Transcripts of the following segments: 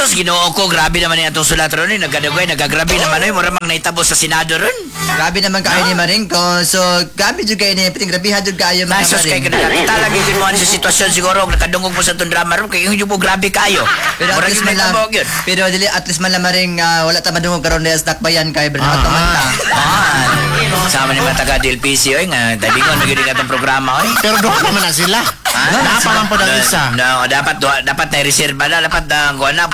Sus, Ginoo ko, grabe naman yung atong sulat ron. Nagkadugay, nagagrabe naman yun. Mura mang naitabo sa Senado ron. Grabe naman kayo ni Maring ko. So, grabe dyan kayo ni Piting. Grabe hadod kayo mga Sus, kaya nakakita lagi din mo sa sitwasyon siguro. Nakadungog mo sa itong drama ron. Kaya yung po grabe kayo. Pero at least man lang, pero dili at least man lang Maring wala ta madungog karon sa dakbayan kay Bernardo Manta. Sama ni mga taga DLPC oy nga tabi ko nagiging atong programa oy. Pero doon naman na sila. Dapat lang po ng isa. No, dapat na reserve na dapat na kuha na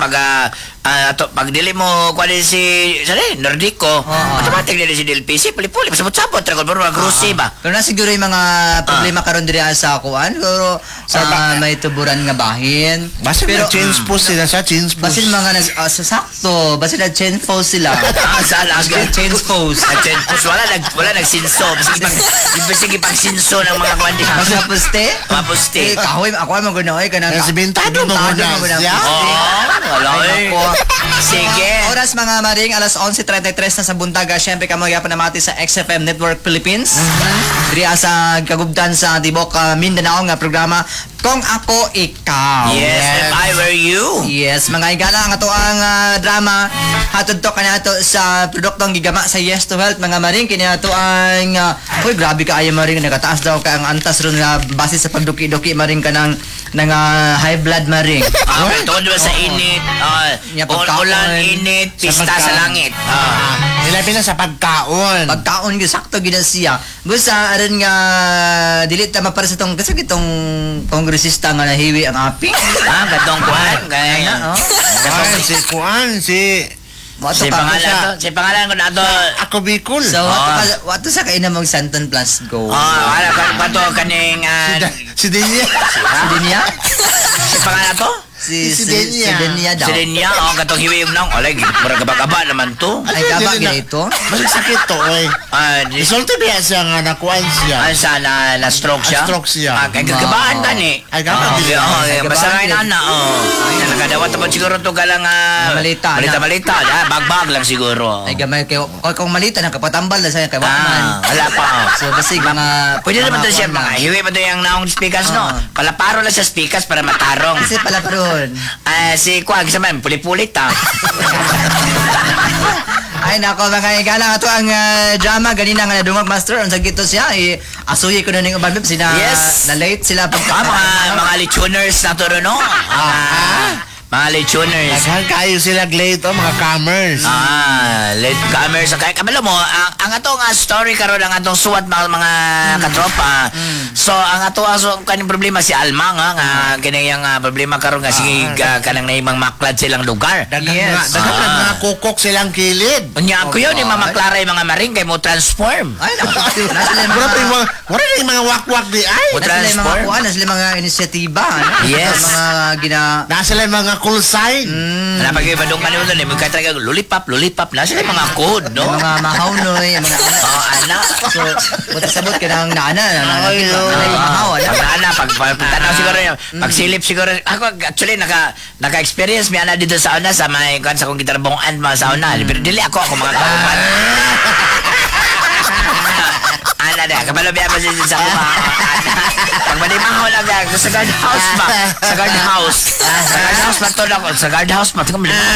pag dili mo kuha din si Nordico. Automatic dili si DLPC puli-puli pasabot-sabot tra kun mga grocery ba. Pero na siguro yung mga problema karon diri sa kuan pero sa may tuburan nga bahin. Pero change post sila sa change post. Basin mga sakto, basin na change post sila. Sa lagi change post. Change post wala nagsinso. Sige pang sinso ng mga kuan di. Mga poste? Mga poste. Kahoy ako mo gunoy kanang si bintado mo na. Wala sige. Oras mga Maring, alas 11:33 na sa buntaga. Siyempre kamo gyapon namati sa XFM Network Philippines. Diri sa kagubtan sa Tibok Mindanao nga programa Kung Ako Ikaw. Yes, if I were you. Yes, mga igala ang ato ang drama hatod to kanato sa produktong gigama sa Yes to Health mga Maring kini ato ang uy grabe kaayo Maring nagataas daw ka ang antas ron nga base sa pagduki-duki Maring kanang high blood Maring. Tungod ba sa init, ulan, init, pista sa langit. Nilabi na sa pagkaon. Pagkaon gyud sakto gyud siya. Busa aron nga dili ta mapara sa tong kasi gitong kongresista nga nahiwi ang api. Katong kuan kaya Si Kuan, si pangalan ko na to. Ako Bicol. So, wato sa kaina mong Santon Plus Go. Wala ka to kaning Si Dinya. Si Dinya? si pangalan to? Si Dinya daw. Si Dinya, katong hiwi yung nang. Alay, mura gaba naman to. Ay, gaba ito? Masig sakit to, oy. Isulti biya siya nga nakuan siya. Sana na-stroke siya? Na-stroke siya. Kaya gagabaan ka ni. Ay, gabaan din. Basta ngayon na. Nakadawat naman siguro to galang malita. Bagbag lang siguro. Ay, gamay kayo. Kung malita, nakapatambal na sa'yo kay Wakman. Wala pa. So, basig mga... Pwede naman to siya, mga hiwi pa to yung naong speakers, no? Palaparo lang sa speakers para matarong. Kasi palaparo. Si Kwag sa man, pulit-pulit Ay nako mga igala ato ang drama ganina nga nadungog master ang sagito siya asuyi ko na ning uban sila na late sila mga lituners na to no. Mga lechoners. Naghan kayo sila late mga comers. Late comers. Kaya kabalo mo, ang atong story karon ang atong suwat mga katropa. So, ang ato kaning problema si Alma nga kinayang problema karon nga sige kanang naimang maklad silang lugar. Daghang mga kukok silang kilid. Unya ako yun, yung mamaklara yung mga maring kay mo transform. Ay, wala yung mga wakwak di ay. Mo transform. Nasa mga inisyatiba. Yes. Nasa mga call sign. Napag-iba doon kanino doon, may katraga, lollipop, nasa yung mga code, no? Mga mahawnoy, mga anak. So, buta sabot ka ng naana. Mahaw, pagtanaw siguro yun, pagsilip siguro, ako actually naka-experience may ana dito sa una, sa may kung sa kong gitarbongan mga sa una, pero dili ako mga kauman. Ana na, kabalo biya pa sa kuma. Pag manimaho lang yan, sa guardhouse ba? Sa guardhouse. Sa guardhouse ba to ako? Sa guardhouse ba?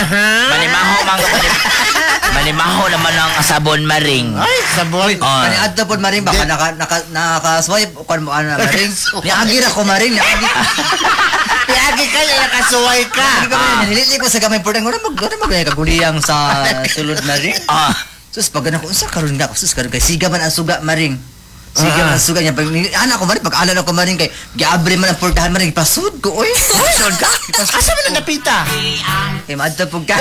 Manimaho naman ang sabon maring. Ay, sabon. Kaniad na po maring, baka nakaswipe o kan mo ano maring. Niagir ako maring, Piagi ka, nakasuway ka. Nilili ko sa gamay po rin, kaguliyang sa sulod maring. Sus, pag ko unsa karon nga, sus karon kay siga man ang suga maring. Siga man ang suga niya. Ana ko maring, pag alala ko maring kay giabre man ang portahan maring pasud ko. Oy, pasud ka? Asa man ang napita? Kay maadto pug ka.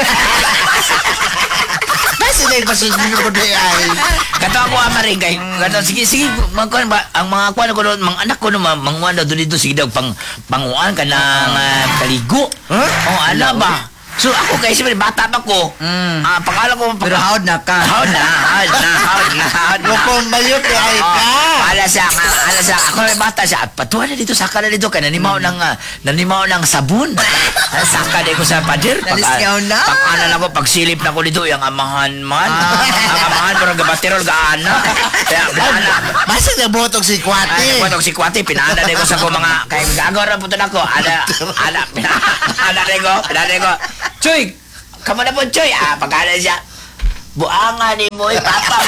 Basta dahil pasud mo ko di ay. Kato ako maring kay, kato sige magkuan ba ang mga kuan ko doon, mga anak ko no manguan daw dito sige daw panguan ka ng kaligo. Ala ba? So ako kay siyempre bata pa ko. Pangala ko pero hawd na ka. Hawd na. Mukhang bayot ay ka. Ala siya ako may bata siya. Patuwa na dito, saka na dito ka nanimaw ng sabon. Saka na ko sa pader. Nalisgaw na. Pag-ana na ko, pagsilip na ko dito, yung amahan man. Ang amahan pero gabatirol gaana. Kaya pinana. Basta na botog si Kwati. Botog si Kwati, pinana na ko sa ko mga kay gagawin po na ko. Pinana ko. Choy, kamo na po, Choy. Pagkala siya, buangan ni mo, papa.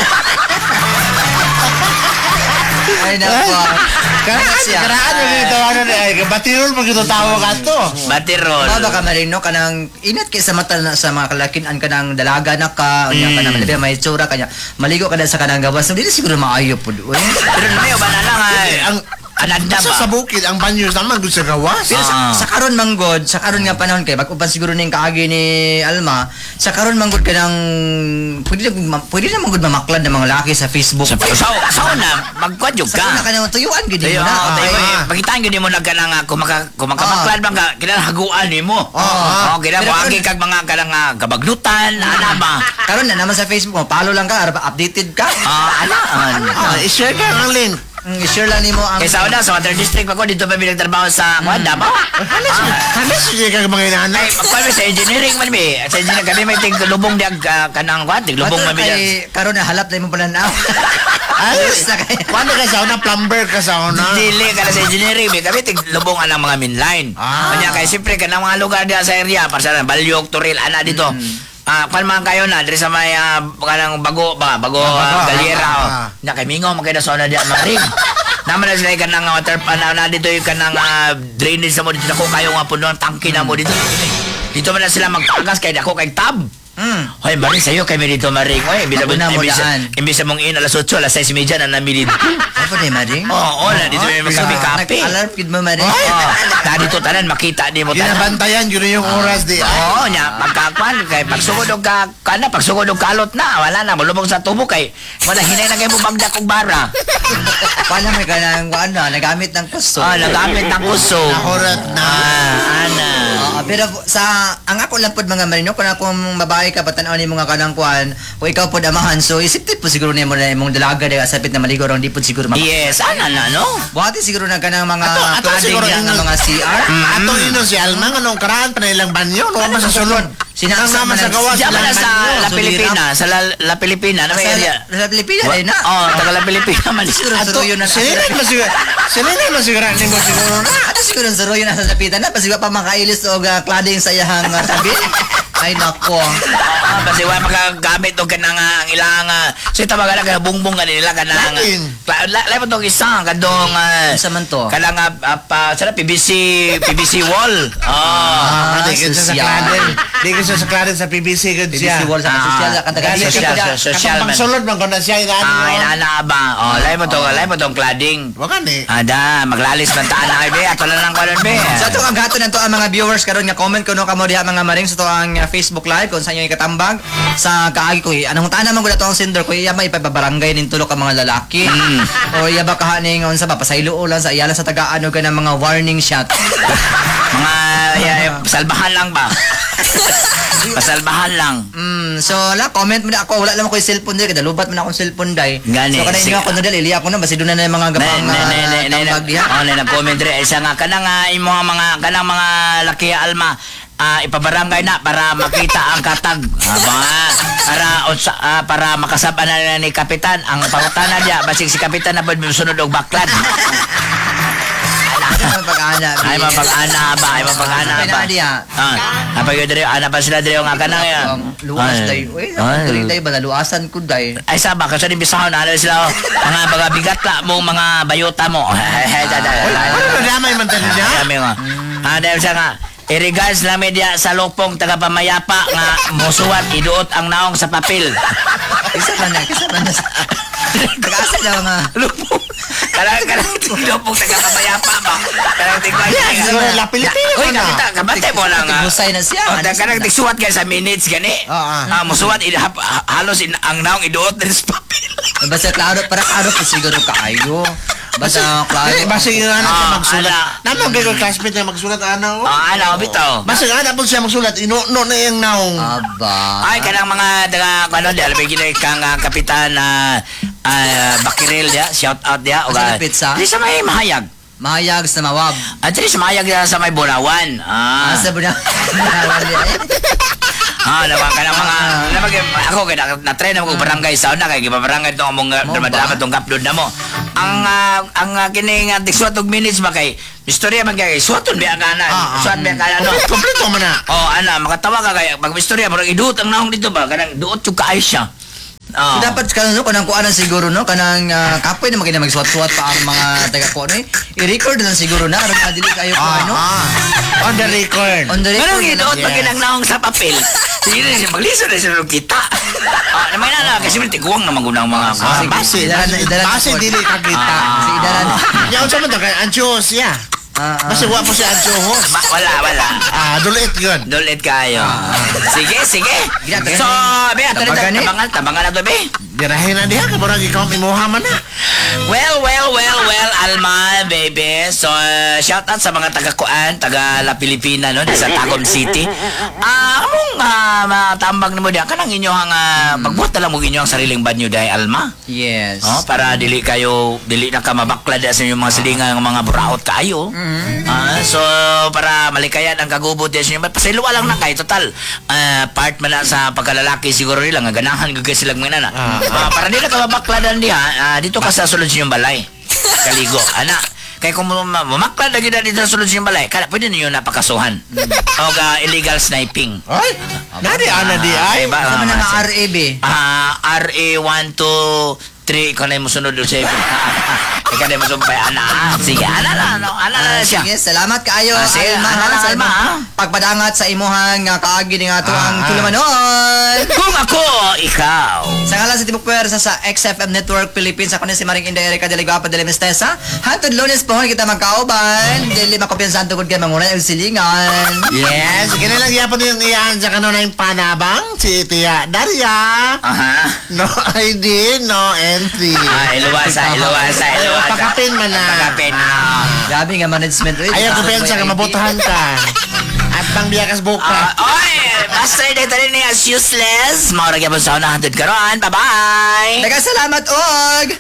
Ay, nako. Karaan mo dito, ano na, batirol mo dito tawag ka to. Batirol. Baka marino ka ng inat kay sa mata na sa mga kalakinan ka ng dalaga na ka, unya ka na malabi may tsura kanya. Maligo ka na sa kanang gawas. So, dili siguro maayo pud. Pero may ba na lang Ang ananda sa ba? bukid, ang banyo naman gusto sa gawas. Pero sa karon manggod, sa karon nga panahon kay baguban siguro ning kaagi ni Alma, sa karon manggod ka ng pwede na manggod mamaklad ng mga laki sa Facebook. Sa na, magkwadyo Sa ka. una ka nang tuyuan gid Tayo, mo na. pagitaan gid mo nagkanang kumakamaklan ba ka kinang haguan nimo. Oo. Kinang Pero agi kag mga kanang kabaglutan, ana ba? Karon na naman sa Facebook mo, follow lang ka, updated ka. Anaan. I-share ka ang link. I-share lang nimo ang Kaysa una, sa Water District ako, dito pa pinagtrabaho sa Kwanda ba? Halis sige ka mga inaanay. Ay, magpapit sa engineering man mi. Sa engineering kami may tiglubong diag kanang kwad, tiglubong man mi. ay karon na halap na mo pala na. Alis na kay. Paano ka sa una? Plumber ka sa una? Dili ka na sa engineering, mi kami tiglubong ang mga mainline. Kanya kay siyempre kanang mga lugar diya sa area, para sa Balyog, Turil, ana dito. Kung man kayo na, diri sa may kanang bago Galiera. Na kay mingaw magkaya sa una diya maring. Naman na sila kanang water na dito yung kanang drainage sa mo dito ako kayo nga puno ng tangke na mo dito. Dito man na sila magpagas kay dako kay tab. Hoy, maring sa'yo kay dito maring. Hoy, imbis mong in alas 8, alas 6:30 na nami dito. Ano ni Maring? Oo, na dito may magkape-kape. Alarm kid mo Maring. Ta dito tanan makita ni mo tanan. Ginabantayan yun yung oras di. Oo, nya magkakuan kay pagsugod og pagsugod og kalot na wala na mulubog sa tubo kay wala hinay na kay mo bagdak og bara. Paano may kanang nagamit ng kuso. Nagamit ng kuso. Nakurat na. Ana. Pero sa ang ako lang pod mga Marino kung akong babae ka patanaw ni mga kanang kuan o ikaw pod amahan so isiptid po siguro nimo na imong dalaga daga sapit na maligo ron di pod siguro Yes, ana na no. buhati siguro na kanang mga Ato cladding siguro niya yung- nga mga CR. Ato ino si Alma anong karaan pa nilang banyo no man sa sulod. Sinasa Ang naman sa gawas Diyan man na sa La Sulirap. Pilipina, sa La Pilipina na may area. Sa Pilipinas ay na. Oh, taga La Pilipina man. Siguro Ato sa Royo na sinilin masigura ni mo siguro na. Ato siguro sa Royo na sa Sapitan na pasiguro pa makailis og cladding sa iyang tabi. Ay nako. Kasi wala magagamit og kanang ang ilang so ita magala ka bungbong kanila kanang Lain. lain mo tong isa kadong Sa man to. kanang sa PVC wall. Di ka sa social. kladen. Di ka sa kladen sa PBC gud siya. BBC wall sa social kan taga Social man. Pagsulod man ko na siya Inana ba? Lain mo tong cladding. Wala ni. Ada, maglalis man taan na be. Ato na lang karon be. Sa itong ang gato na to ang mga viewers karon nga comment ko no kamo diha mga maring sa to ang Facebook live kung saan yung ikatambag sa kaagi ko anong taan naman ko na to ang sender ko iya may ipabarangay nin tulo ka mga lalaki o iya ba kahaning unsa ba pasaylo lang sa iyala sa taga-ano ka ng mga warning shot Mga salbahan lang ba? Pasalbahan lang. so la comment mo na ako wala lang ko yung cellphone dai kada lubat man akong cellphone dai Gani, so kanay sige. nga ko na dali ako na basi doon na yung mga gabang tambag diha nag-comment rin. Isa nga, kanang kanang mga laki Alma, ipabarangay na para makita ang katag. Para makasaba na ni Kapitan. Ang pangutana niya, basig si Kapitan na ba sunod og baklad. pag-ana Ay mapag-ana ba? Ay mapag-ana Ay, ba? na diha. Napag yun ana pa sila diri nga kanang yan. luas dai uy dali dai ba luasan ko dai Ay saba, kasi ni bisahon na sila mga baga bigat la mo mga bayota mo. Ano damay man tali niya? Kami nga. Dahil siya nga, i-regards lang media sa lupong tagapamayapa nga musuwat iduot ang naong sa papel. isa man na pag-asa daw nga Lupong. Kalang lupong tagapamayapa ba? Kalang tigwag. Siguro la Pilipino Uy, na. nakita, kabante mo lang nga. Tigusay na siya. O, kanang tigsuwat kayo sa minutes gani. Musuwat, halos ang naong iduot din sa papel. Basta klaro, para klaro pa siguro kaayo. Basta klaro. Basta yung anak siya magsulat. Ala. Naman kayo classmate na magsulat anak. Ano, bitaw. Basta yung anak po siya magsulat. Ino na yung naong. Aba. Ay, kanang mga ano, di alam ginay kang kapitan Bakiril dia, shout out dia. Asa na pizza? Di sa may mahayag. Mahayag sa mawab. At di sa mahayag dia sa may Burawan. Asa ba na? naman ka ng mga ako kay na-try na ko barangay sauna kay gibabarangay tong among drama tong upload na mo. Ang kini nga tiksuat og minutes ba kay istorya man kay suaton biya kana. Suat biya kana no. Kompleto man na. Oh, ana makatawa ka kay pag istorya murag iduot ang nahong dito ba kanang duot yung kaay siya. So, dapat kanang kanang kuanan siguro no kanang kapoy na magina magsuwat-suwat pa ang mga taga ko no. I-record na lang siguro na aron madili kayo ko ano. On the record. On the Pero record. giduot pag ginang sa papel. Sige na siya magliso na siya ng kita. Naman na kasi may tiguang na magunang mga Base dili ka kita. Si idaran. Yaw sa man kay anxious ya. Basta wa mo si anxious. Wala. Dulit yun. Dulit kayo. Sige. So, be, ato na tabangan na to, be. Dirahin na diha kay murag ikaw imuha man na. Well, Alma, baby. So, shout out sa mga taga-kuan, taga La Pilipina, no, sa Tagum City. Among matambag na mo diyan, kanang inyong pagbuhat na lang mo inyong sariling banyo dahil, Alma. Yes. Oh, para dili na ka mabaklad sa inyong mga silingan, mga buraot kayo. So, para malikayan ang kagubot sa inyo. Pasiluwa lang na kayo, total. Part man na sa pagkalalaki siguro nila, nga ganahan gagay silang mga na. Para di na ka mabakladan diha, dito ka sa sulod sa inyong balay. Kaligo. Ana, kaya kung mamaklad na gina dito sa sulod sa inyong balay, pwede ninyo napakasuhan. O illegal sniping. Ay, nadi ana di ay. Diba? Sa man nga RAB. RA 1, 2, 3, ikaw na yung musunod doon sa ipin. Ikaw na yung musunod pa. Sige, ana na siya. Sige, salamat kaayo. Sige, Alma, ana, sa Alma, imong pagpadangat sa imuhang kaagi nga ato ang tulumanon. Kung ako, ikaw. Sa ngalan sa Tibok Puwersa sa XFM Network Philippines, ako na si Maring Inday Erika de Ligua de Mestesa. Hantod Lunes po kita magkauban. Dili makumpiyansa tugod kay mangunay ang silingan. Yes, kini lang yapon yung iyan sa kanunay panabang si Tia Daria. No ID, no entry. Iluwasa. Pakapin man na. Pakapin. Grabe nga management. Ayaw ko pensa nga mabotahan ka. At pang biyakas buka. Oy, master dito rin niya as useless. Maurag yapon sa unahantod karon. Bye-bye. Daga salamat og